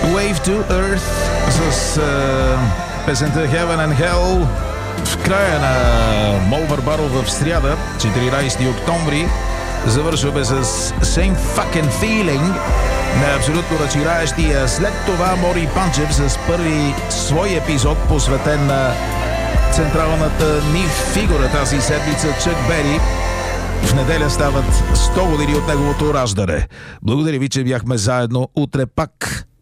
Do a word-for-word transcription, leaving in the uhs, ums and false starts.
Wave to Earth с uh, песента Heaven and Hell в края на Молвър Барл в сряда, четиринайсети октомври. Завършваме с Same Fucking Feeling на абсолютно разчираещия. След това Мори Панчев с първи свой епизод, посветен на централната ни фигура тази седмица, Чък Бери. В неделя стават сто години от неговото раждане. Благодаря ви, че бяхме заедно. Утре пак